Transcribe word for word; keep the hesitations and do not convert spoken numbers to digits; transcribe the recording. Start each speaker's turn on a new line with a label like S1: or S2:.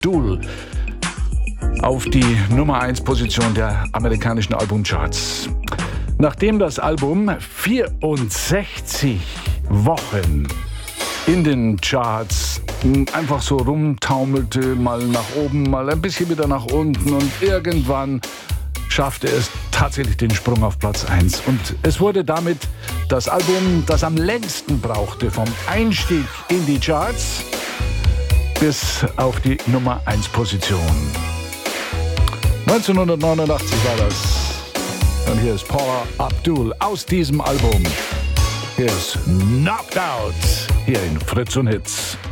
S1: Abdul auf die Nummer eins Position der amerikanischen Albumcharts. Nachdem das Album vierundsechzig Wochen in den Charts einfach so rumtaumelte, mal nach oben, mal ein bisschen wieder nach unten und irgendwann schaffte es tatsächlich den Sprung auf Platz eins. Und es wurde damit das Album, das am längsten brauchte vom Einstieg in die Charts bis auf die Nummer eins Position. neunzehnhundertneunundachtzig war das. Und hier ist Paula Abdul aus diesem Album. Hier ist Knocked Out, hier in Fritz und Hits.